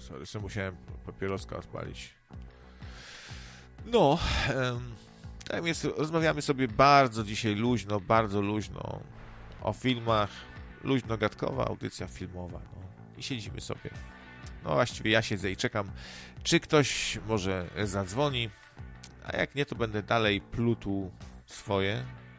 Sorry, sobie musiałem papieroska odpalić. No, tak więc rozmawiamy sobie bardzo dzisiaj luźno, bardzo luźno o filmach, luźno-gadkowa audycja filmowa, no. I siedzimy sobie. No właściwie ja siedzę i czekam, czy ktoś może zadzwoni, a jak nie, to będę dalej plutł swoje,